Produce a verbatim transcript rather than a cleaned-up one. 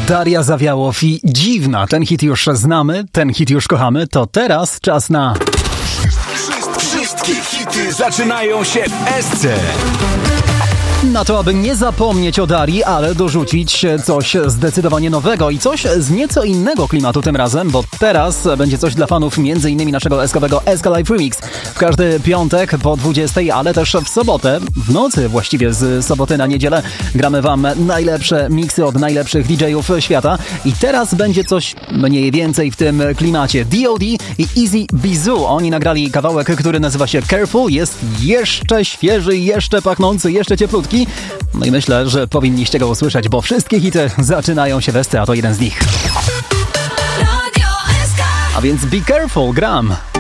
Daria Zawiałow i Dziwna. Ten hit już znamy, ten hit już kochamy, to teraz czas na... Wszystkie hity zaczynają się w S C. Na to, aby nie zapomnieć o Darii, ale dorzucić coś zdecydowanie nowego i coś z nieco innego klimatu tym razem, bo teraz będzie coś dla fanów między innymi naszego eskowego S K Live Remix. W każdy piątek po dwudziestej, ale też w sobotę, w nocy właściwie z soboty na niedzielę gramy wam najlepsze miksy od najlepszych D J-ów świata i teraz będzie coś mniej więcej w tym klimacie. D O D i Easy Bizu. Oni nagrali kawałek, który nazywa się Careful, jest jeszcze świeży, jeszcze pachnący, jeszcze cieplutki. No i myślę, że powinniście go usłyszeć, bo wszystkie hity zaczynają się w S C, a to jeden z nich. A więc Be Careful, gram.